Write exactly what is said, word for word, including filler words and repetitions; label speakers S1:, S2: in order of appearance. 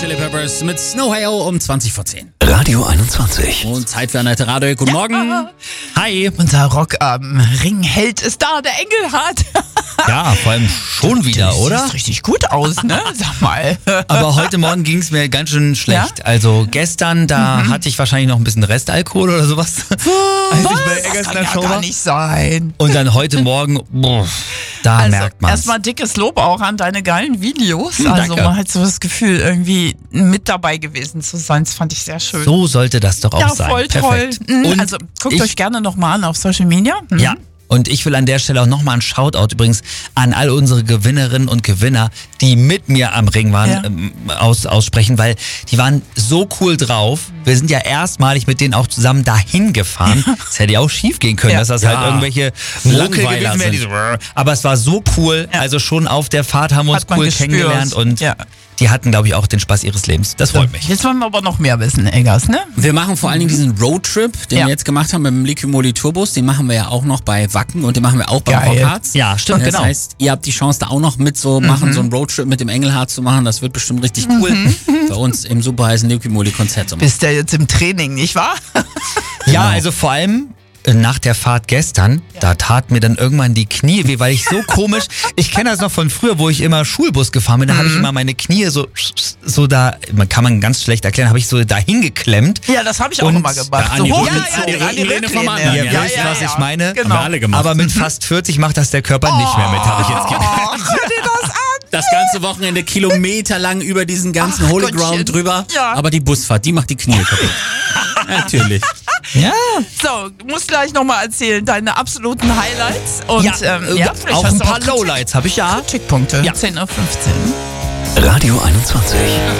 S1: Chili Peppers mit Snow Hail um zwanzig vor zehn.
S2: Radio einundzwanzig.
S1: Und Zeit für Annette Radek. Guten Morgen.
S3: Hi. Unser Rock am Ringheld ist da, der Engelhardt.
S2: Ja, vor allem schon wieder, oder?
S3: Sieht richtig gut aus, ne? Sag mal.
S2: Aber heute Morgen ging es mir ganz schön schlecht. Ja? Also gestern, da mhm. hatte ich wahrscheinlich noch ein bisschen Restalkohol oder sowas.
S3: Was? Als ich bei Eggers in der Show war. Das kann ja gar nicht sein.
S2: Und dann heute Morgen, boah, da
S3: also,
S2: merkt man es.
S3: Erstmal dickes Lob auch an deine geilen Videos.
S2: Hm,
S3: also
S2: danke.
S3: man hat so das Gefühl, irgendwie mit dabei gewesen zu sein. Das fand ich sehr schön.
S2: So sollte das doch auch
S3: ja,
S2: sein.
S3: Voll
S2: Perfekt.
S3: toll.
S2: Und
S3: also guckt
S2: ich,
S3: euch gerne nochmal an auf Social Media. Mhm.
S2: Ja. Und ich will an der Stelle auch nochmal einen Shoutout übrigens an all unsere Gewinnerinnen und Gewinner, die mit mir am Ring waren,
S3: Ja.
S2: ähm, aus, aussprechen, weil die waren so cool drauf. Wir sind ja erstmalig mit denen auch zusammen dahin gefahren. Das hätte ja auch schief gehen können,
S3: Ja.
S2: dass das
S1: Ja.
S2: halt irgendwelche Ruckel
S1: Langweiler
S2: gewesen wären. die
S1: sind.
S2: so, aber es war so cool.
S3: Ja.
S2: Also schon auf der Fahrt haben wir uns
S3: Hat man
S2: cool
S3: gespürt.
S2: kennengelernt und
S3: Ja.
S2: die hatten, glaube ich, auch den Spaß ihres Lebens. Das freut mich.
S3: Jetzt wollen wir aber noch mehr wissen, Eggers, ne?
S1: Wir machen vor allen Dingen diesen Roadtrip, den
S3: Ja.
S1: wir jetzt gemacht haben mit dem Liquimoli Turbus. Den machen wir ja auch noch bei Wacken und den machen wir auch beim
S3: Geil.
S1: Rockharz.
S2: Ja, stimmt,
S1: Das
S2: genau.
S1: heißt, ihr habt die Chance, da auch noch mit so machen, so einen Roadtrip mit dem Engelhardt zu machen. Das wird bestimmt richtig cool. Bei uns im super heißen Liquimoli-Konzert zu machen.
S3: Bist ja jetzt im Training, nicht wahr?
S2: Ja, also vor allem äh, nach der Fahrt gestern, da tat mir dann irgendwann die Knie weh, weil ich so komisch, ich kenne das noch von früher, wo ich immer Schulbus gefahren bin, da habe ich immer meine Knie so, so da, man kann man ganz schlecht erklären, habe ich so dahin geklemmt.
S3: Ja, das habe ich auch
S2: Und
S3: immer gemacht.
S1: da
S3: So
S1: an die
S3: hoch
S1: Rücken
S3: mit
S1: gezogen.
S3: so an die
S1: Irene vom
S3: Rücklehne.
S1: anderen,
S2: Ihr
S1: ja,
S2: wisst,
S3: ja,
S2: was
S3: ja.
S2: ich meine.
S3: Genau.
S1: Haben wir alle gemacht.
S2: Aber mit fast vierzig macht das der Körper nicht mehr mit, habe ich jetzt gemerkt.
S3: Oh, hör dir das an.
S1: Das ganze Wochenende kilometerlang über diesen ganzen
S3: Ach,
S1: Holy
S3: Gottchen.
S1: Ground drüber.
S3: Ja.
S1: Aber die Busfahrt, die macht die Knie kaputt. Natürlich.
S2: Ja,
S3: So, du musst gleich nochmal erzählen, deine absoluten Highlights. Und
S2: ja,
S3: ähm,
S2: äh,
S3: ja, vielleicht
S2: auch
S3: hast
S2: ein
S3: du
S2: paar
S3: Kritik-
S2: Lowlights habe ich ja.
S3: Kritikpunkte.
S2: Ja.
S3: zehn Uhr fünfzehn.
S2: Radio einundzwanzig.